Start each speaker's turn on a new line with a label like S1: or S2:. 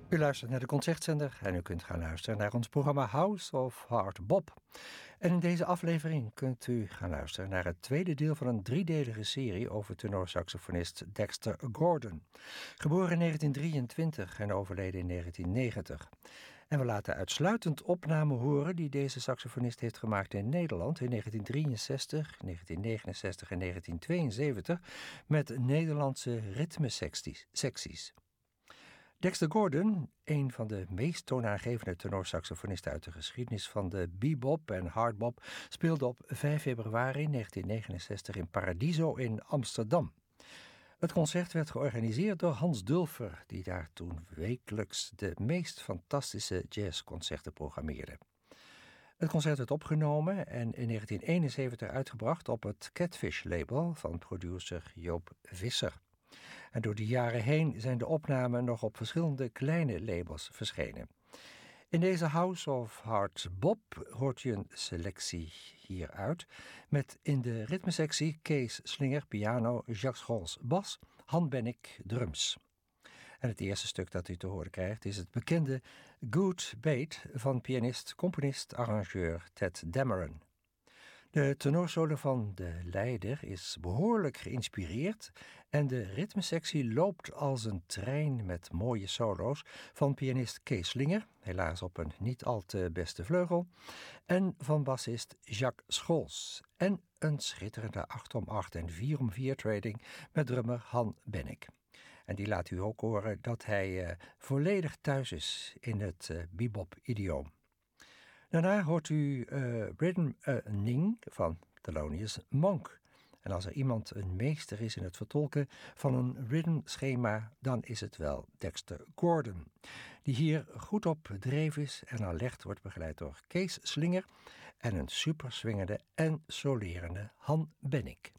S1: U luistert naar de Concertzender en u kunt gaan luisteren naar ons programma House of Hard Bop. En in deze aflevering kunt u gaan luisteren naar het tweede deel van een driedelige serie over tenorsaxofonist Dexter Gordon. Geboren in 1923 en overleden in 1990. En we laten uitsluitend opnamen horen die deze saxofonist heeft gemaakt in Nederland in 1963, 1969 en 1972 met Nederlandse ritmesecties. Dexter Gordon, een van de meest toonaangevende tenorsaxofonisten uit de geschiedenis van de bebop en hardbop, speelde op 5 februari 1969 in Paradiso in Amsterdam. Het concert werd georganiseerd door Hans Dulfer, die daar toen wekelijks de meest fantastische jazzconcerten programmeerde. Het concert werd opgenomen en in 1971 uitgebracht op het Catfish-label van producer Joop Visser. En door de jaren heen zijn de opnamen nog op verschillende kleine labels verschenen. In deze House of Hard Bop hoort je een selectie hieruit, met in de ritmesectie Kees Slinger piano, Jacques Scholz bas, Han Bennick drums. En het eerste stuk dat u te horen krijgt is het bekende Good Bait van pianist, componist, arrangeur Ted Dameron. De tenorsolo van de leider is behoorlijk geïnspireerd en de ritmesectie loopt als een trein met mooie solo's van pianist Kees Slinger, helaas op een niet al te beste vleugel, en van bassist Jacques Scholz en een schitterende 8-om-8 en 4-om-4 trading met drummer Han Bennick. En die laat u ook horen dat hij volledig thuis is in het bebop-idioom. Daarna hoort u Rhythm Ning van Thelonious Monk. En als er iemand een meester is in het vertolken van een rhythmschema, dan is het wel Dexter Gordon, die hier goed op dreef is en alert wordt begeleid door Kees Slinger en een super swingende en solerende Han Bennick.